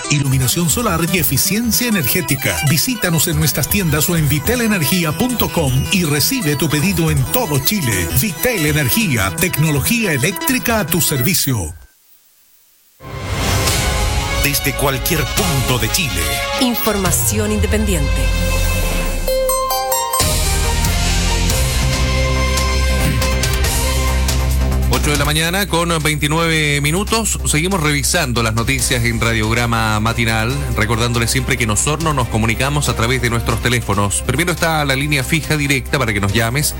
iluminación solar y eficiencia energética. Visítanos en nuestras tiendas o en vitelenergia.com y recibe tu pedido en todo Chile. Vitel Energía, tecnología eléctrica a tu servicio. Desde cualquier punto de Chile. Información independiente. 8 de la mañana con 29 minutos. Seguimos revisando las noticias en Radiograma Matinal, recordándoles siempre que en Osorno nos comunicamos a través de nuestros teléfonos. Primero está la línea fija directa para que nos llames,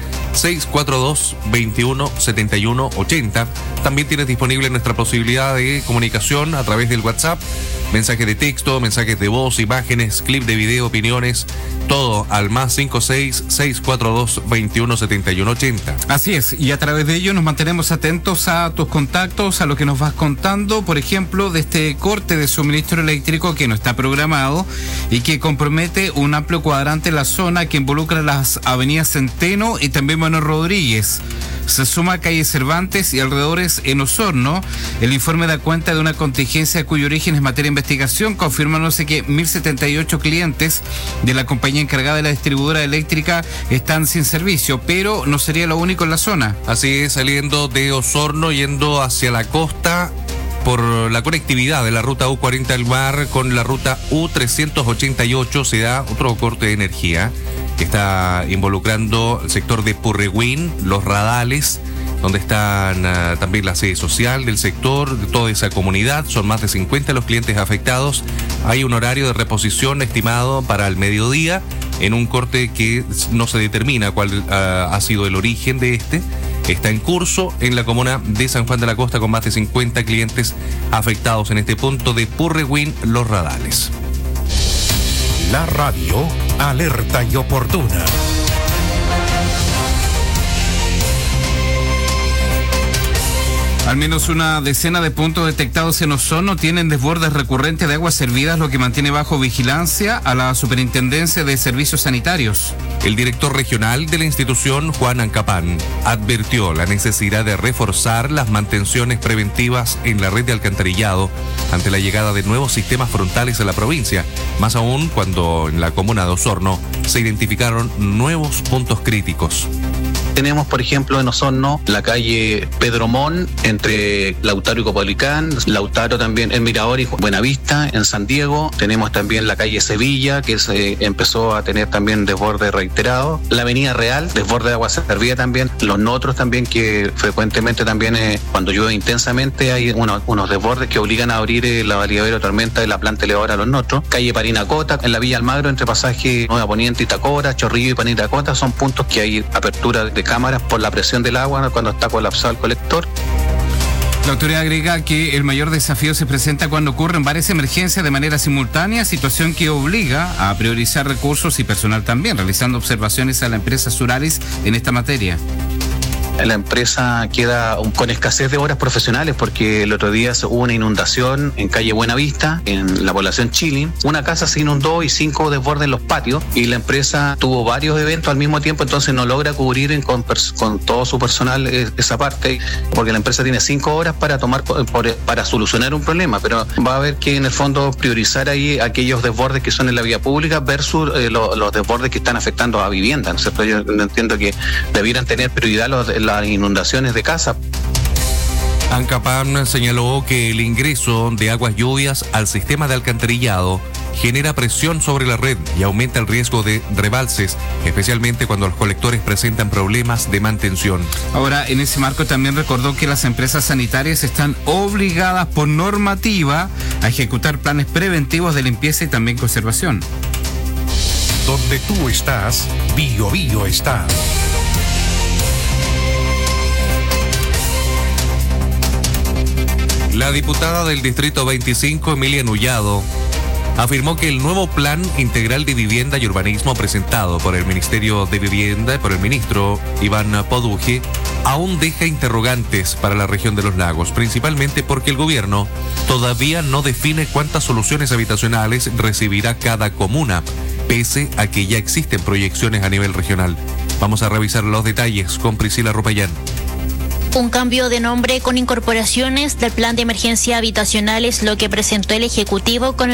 642-21-71-80. También tienes disponible nuestra posibilidad de comunicación a través del WhatsApp, mensajes de texto, mensajes de voz, imágenes, clip de video, opiniones, todo al más 56-642-21-71-80. Así es, y a través de ello nos mantenemos atentos a tus contactos, a lo que nos vas contando, por ejemplo, de este corte de suministro eléctrico que no está programado y que compromete un amplio cuadrante en la zona que involucra las avenidas Centeno y también Manuel Rodríguez. Se suma calle Cervantes y alrededores en Osorno. El informe da cuenta de una contingencia cuyo origen es materia de investigación, confirmándose que 1.078 clientes de la compañía encargada de la distribuidora eléctrica están sin servicio, pero no sería lo único en la zona. Así es, saliendo de Osorno, yendo hacia la costa, por la conectividad de la ruta U40 del Mar con la ruta U388 se da otro corte de energía que está involucrando el sector de Purreguín, Los Radales, donde están también la sede social del sector, de toda esa comunidad. Son más de 50 los clientes afectados. Hay un horario de reposición estimado para el mediodía, en un corte que no se determina cuál ha sido el origen de este. Está en curso en la comuna de San Juan de la Costa con más de 50 clientes afectados en este punto de Purreguín, Los Radales. La radio, alerta y oportuna. Al menos una decena de puntos detectados en Osorno tienen desbordes recurrentes de aguas servidas, lo que mantiene bajo vigilancia a la Superintendencia de Servicios Sanitarios. El director regional de la institución, Juan Ancapán, advirtió la necesidad de reforzar las mantenciones preventivas en la red de alcantarillado ante la llegada de nuevos sistemas frontales a la provincia, más aún cuando en la comuna de Osorno se identificaron nuevos puntos críticos. Tenemos, por ejemplo, en Osorno, la calle Pedro Mon, entre Lautaro y Copolicán, Lautaro también en Mirador y Buenavista, en San Diego. Tenemos también la calle Sevilla, que se empezó a tener también desborde reiterado. La avenida Real, desborde de agua servida también. Los Notros también, que frecuentemente también cuando llueve intensamente hay unos desbordes que obligan a abrir la validadero Tormenta de la planta elevadora a Los Notros. Calle Parinacota, en la Villa Almagro, entre pasaje Nueva Poniente y Tacora, Chorrillo y Parinacota, son puntos que hay apertura de cámaras por la presión del agua cuando está colapsado el colector. La autoridad agrega que el mayor desafío se presenta cuando ocurren varias emergencias de manera simultánea, situación que obliga a priorizar recursos y personal también, realizando observaciones a la empresa Suralis en esta materia. La empresa queda con escasez de horas profesionales porque el otro día hubo una inundación en calle Buenavista, en la población Chilín. Una casa se inundó y 5 desbordes en los patios y la empresa tuvo varios eventos al mismo tiempo, entonces no logra cubrir con todo su personal esa parte, porque la empresa tiene 5 horas para solucionar un problema, pero va a haber que en el fondo priorizar ahí aquellos desbordes que son en la vía pública versus los desbordes que están afectando a vivienda, ¿no es cierto? Yo entiendo que debieran tener prioridad las inundaciones de casa. Ancapán señaló que el ingreso de aguas lluvias al sistema de alcantarillado genera presión sobre la red y aumenta el riesgo de rebalses, especialmente cuando los colectores presentan problemas de mantención. Ahora, en ese marco también recordó que las empresas sanitarias están obligadas por normativa a ejecutar planes preventivos de limpieza y también conservación. Donde tú estás, Bio Bio está. La diputada del Distrito 25, Emilia Nullado, afirmó que el nuevo Plan Integral de Vivienda y Urbanismo presentado por el Ministerio de Vivienda y por el ministro Iván Poduje aún deja interrogantes para la región de los lagos, principalmente porque el gobierno todavía no define cuántas soluciones habitacionales recibirá cada comuna, pese a que ya existen proyecciones a nivel regional. Vamos a revisar los detalles con Priscila Rupayán. Un cambio de nombre con incorporaciones del plan de emergencia habitacional es lo que presentó el Ejecutivo con